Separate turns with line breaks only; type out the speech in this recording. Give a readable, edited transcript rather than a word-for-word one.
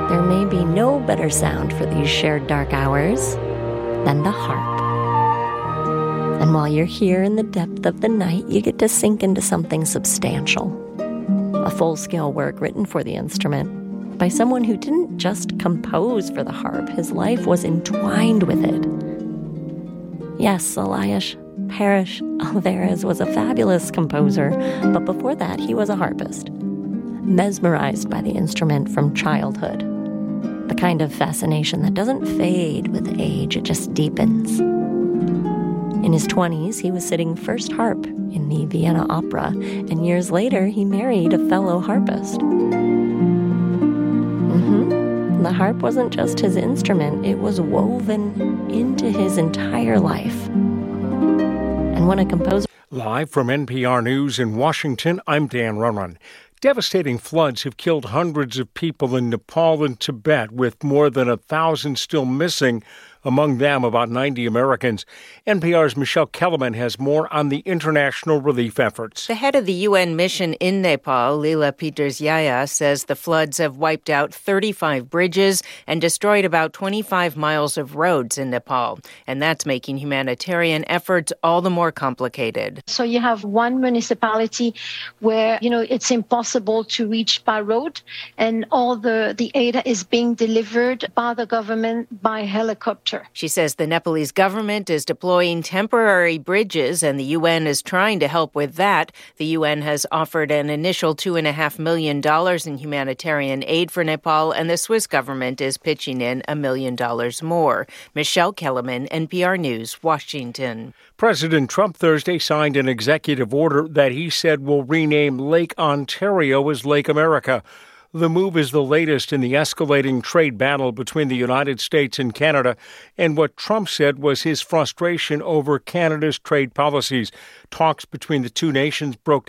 there may be no better sound for these shared dark hours than the harp. And while you're here in the depth of the night, you get to sink into something substantial. A full-scale work written for the instrument by someone who didn't just compose for the harp. His life was entwined with it. Yes, Elias Parrish Alvarez was a fabulous composer, but before that, he was a harpist, mesmerized by the instrument from childhood. The kind of fascination that doesn't fade with age, it just deepens. In his 20s, he was sitting first harp in the Vienna Opera, and years later, he married a fellow harpist. The harp wasn't just his instrument, it was woven into his entire life. And when a composer...
Live from NPR News in Washington, I'm Dan Ronan. Devastating floods have killed hundreds of people in Nepal and Tibet, with more than 1,000 still missing, among them about 90 Americans. NPR's Michelle Kellerman has more on the international relief efforts.
The head of the UN mission in Nepal, Leela Peters-Yaya, says the floods have wiped out 35 bridges and destroyed about 25 miles of roads in Nepal. And that's making humanitarian efforts all the more complicated.
So you have one municipality where, it's impossible to reach by road, and all the aid is being delivered by the government by helicopter.
She says the Nepalese government is deploying temporary bridges, and the UN is trying to help with that. The UN has offered an initial $2.5 million in humanitarian aid for Nepal, and the Swiss government is pitching in $1 million more. Michelle Kellerman, NPR News, Washington.
President Trump Thursday signed an executive order that he said will rename Lake Ontario as Lake America. The move is the latest in the escalating trade battle between the United States and Canada, and what Trump said was his frustration over Canada's trade policies. Talks between the two nations broke